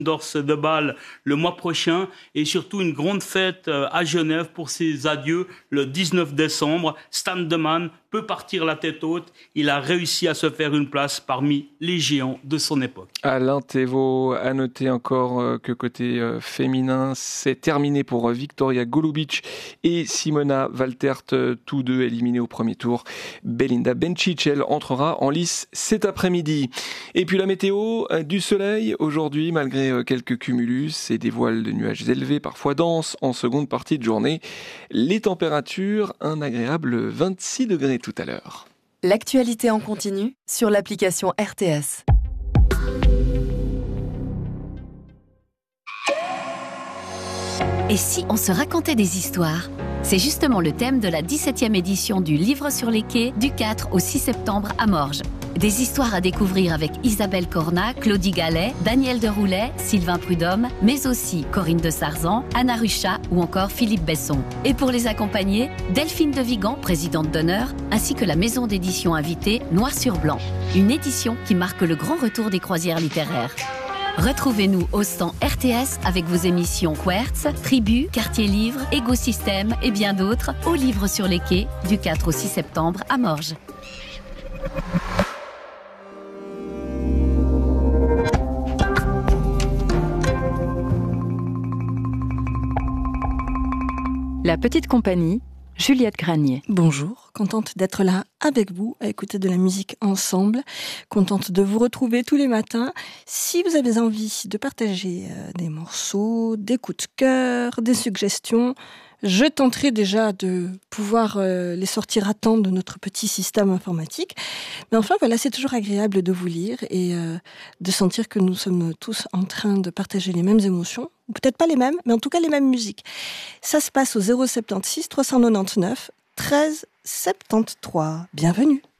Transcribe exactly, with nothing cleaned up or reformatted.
d'Ors de Bâle le mois prochain et surtout une grande fête à Genève pour ses adieux le dix-neuf décembre. Stan Deman peut partir la tête haute. Il a réussi à se faire une place parmi les géants de son époque. Alain Thévault, à noter encore que côté féminin, c'est terminé pour Victoria Golubic et Simona Valtert, tous deux éliminés au premier tour. Belinda Bencic, elle entrera en lice cet après-midi. Et puis la météo, du soleil aujourd'hui malgré quelques cumulus et des voiles de nuages élevés, parfois denses en seconde partie de journée. Les températures, un agréable vingt-six degrés tout à l'heure. L'actualité en continu sur l'application R T S. Et si on se racontait des histoires ? C'est justement le thème de la dix-septième édition du Livre sur les quais du quatre au six septembre à Morges. Des histoires à découvrir avec Isabelle Cornat, Claudie Gallet, Daniel Deroulet, Sylvain Prudhomme, mais aussi Corinne de Sarzan, Anna Ruchat ou encore Philippe Besson. Et pour les accompagner, Delphine de Vigan, présidente d'honneur, ainsi que la maison d'édition invitée Noir sur Blanc. Une édition qui marque le grand retour des croisières littéraires. Retrouvez-nous au stand R T S avec vos émissions Quertz, Tribu, Quartier Livre, Écosystème et bien d'autres au Livre sur les quais du quatre au six septembre à Morges. La petite compagnie, Juliette Granier. Bonjour, contente d'être là avec vous, à écouter de la musique ensemble, contente de vous retrouver tous les matins. Si vous avez envie de partager euh, des morceaux, des coups de cœur, des suggestions, je tenterai déjà de pouvoir euh, les sortir à temps de notre petit système informatique. Mais enfin, voilà, c'est toujours agréable de vous lire et euh, de sentir que nous sommes tous en train de partager les mêmes émotions. Ou peut-être pas les mêmes, mais en tout cas les mêmes musiques. Ça se passe au zéro sept six trois neuf neuf treize soixante-treize. Bienvenue.